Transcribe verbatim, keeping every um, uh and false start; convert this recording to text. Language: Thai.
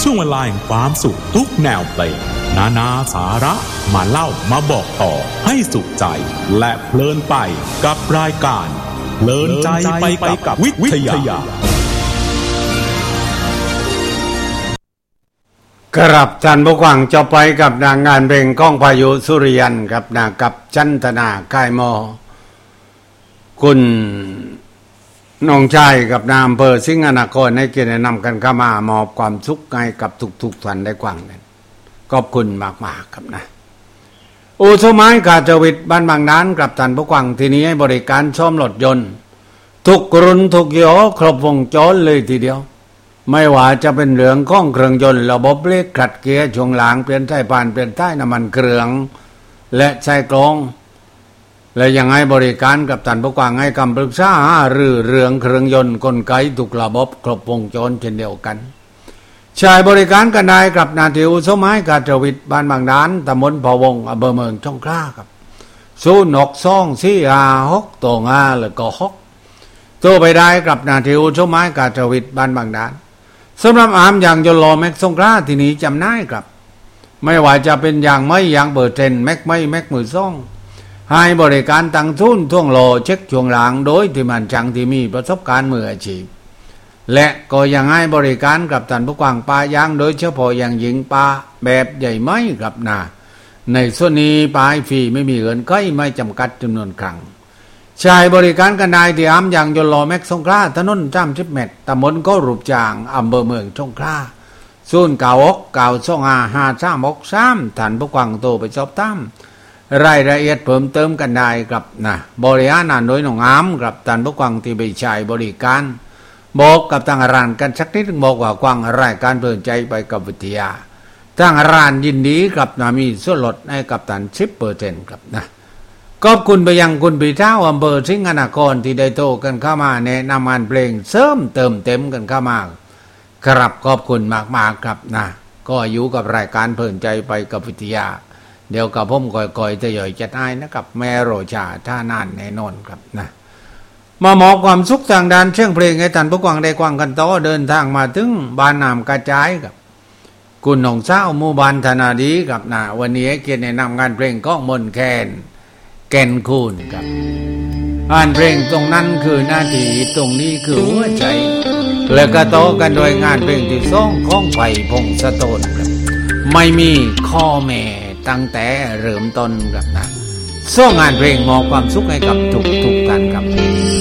ช่วงเวลาแห่งความสุขทุกแนวเพลงนานาสาระมาเล่ามาบอกต่อให้สุขใจและเพลินไปกับรายการเพลินใจไปกับวิทยากรับท่านผู้ฟังจะไปกับนางงานเพลงก้องพายุสุริยันกับนากับจันทนาค่ายมอคุณน้องชายกับนายอำเภอสิงห์นครให้เกียรติแนะนำกันเข้ามามอบความสุขให้กับทุกๆท่านได้กว้างนั้นขอบคุณมากๆครับนะอู่สมัยกาจวิทย์บ้านบางน้านกับท่านผู้ฟังที่นี้ให้บริการซ่อมรถยนต์ทุกรุ่นทุกยี่ห้อครบวงจรเลยทีเดียวไม่ว่าจะเป็นเรื่องของเครื่องยนต์ระบบเบรกขัดเกียร์ช่วงหลังเปลี่ยนสายพานเปลี่ยนท้ายน้ำมันเครื่องและใช้กรองและยังให้บริการกับท่านผู้ฟังให้คำปรึกษาหารือเรื่องเครื่องยนต์กลไกทุกระบบครบวงจรเช่นเดียวกันใช้บริการกันได้กับนาทีอุสมัยกาจวิทย์บ้านบางด้านตำบลพะวงอำเภอเมืองสงขลาครับศูนย์หกสองสี่ห้าหกตัวงาแล้วก็หกโทรไปได้กับนาทีอุสมัยกาจวิทย์บ้านบางด้านสำหรับอามอย่างยนต์ล้อแม็กสงขลาที่นี้จำได้ครับไม่ว่าจะเป็นอย่างไม่อย่างเบอร์เทนแม็กไม่แม็กมือซ่องให้บริการตั้งทุนท่วงโลเช็คช่วงหลังโดยที่มันจังที่มีประสบการณ์มืออาชีพและก็ยังให้บริการกับท่านผู้กว้างปลายางโดยเฉพาะอย่างหญิงปลาแบบใหญ่ไม้ครับนะในส่วนนี้ปลายฟรีไม่มีเงินก็ไม่จำกัดจำนวนครั้งใช้บริการกันได้ที่อามอย่างยนต์ล้อแม็กสงขลาถนนจ้ำชิบเมตรตำบลก็รูปจางอำเภอเมืองสงขลาศูนย์เก้าหกเก้าสองห้าห้าสามหกสามท่านผู้กว้างโทรไปสอบถามรายละเอียดเพิ่มเติมกันได้ครับนะบริหารโดยน้องอามกับท่านผู้กว้างที่ไปใช้บริการบอกกับทางร้านกันสักนิดบอกว่ากว้างรายการเพลินใจไปกับวิทยาทางร้านยินดีกับนะมีส่วนลดให้กับท่าน สิบเปอร์เซ็นต์ ครับนะขอบคุณไปยังคุณปีเท้าอำเภอสิงห์นครที่ได้โทรกันเข้ามาแนะนำงานเพลงเสริมเติมเต็มกันเข้ามาครับขอบคุณมากๆครับนะก็อยู่กับรายการเพลินใจไปกับวิทยาเดี๋ยวกับผมก่อยๆจะย่อยจะได้นะครับแม่โรชาท่านานแน่นอนครับนะมามอบความสุขทางด้านเชิงเพลงให้ท่านผู้ฟังได้กว้างกันต่อเดินทางมาถึงบ้านน้ำกระจายครับคุณหนองเศร้าหมู่บ้านธนาดีครับนะวันนี้เกียรติแนะนำงานเพลงก้องมนแคนแก่นคูนครับอ่านเพลงตรงนั้นคือหน้าที่ตรงนี้คือหัวใจแล้วก็ต่อกันโดยงานเพลงที่สองของไผ่พงศธรครับไม่มีข้อแม่ตั้งแต่เริ่มต้นครับนะส่งงานเพลงมอบความสุขให้กับทุกๆกันครับ